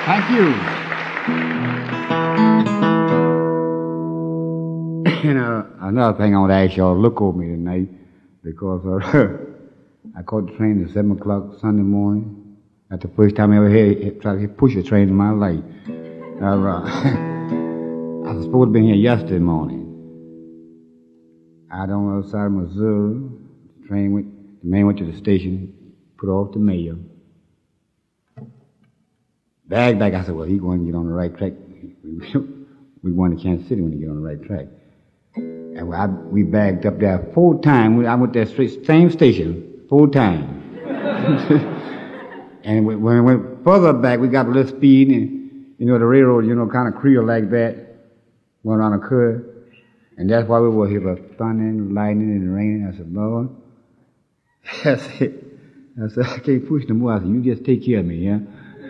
Thank you. And another thing I want to ask y'all to look over me tonight because I caught the train at 7 o'clock Sunday morning. That's the first time I ever tried to push a train in my life. I was supposed to be here yesterday morning. I don't know, outside of Missouri. The man went to the station, put off the mail. Back, I said, well, he's going to get on the right track. We going to Kansas City when he get on the right track. And we bagged up there 4 times. I went there same station, 4 times. And when we went further back, we got a little speed, and, the railroad, kind of creel like that, went on a curve. And that's why we were here, for thunder, lightning, and raining. I said, Lord, I said, I can't push no more. I said, you just take care of me, yeah?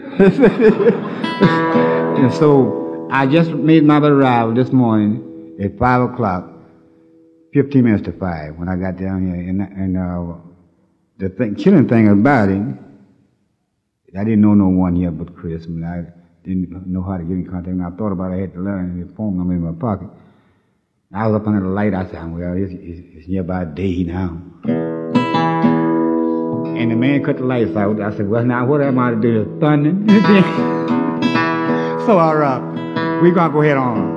And so I just made my arrival this morning at 5 o'clock, 15 minutes to 5, when I got down here. And the killing thing about it, I didn't know no one here but Chris. I didn't know how to get in contact. And I thought about it, I had to learn the phone number in my pocket. I was up under the light. I said, well, it's nearby day now. And the man cut the lights out. I said, well, now what am I to do? Thunder? So, all right, we're going to go ahead on.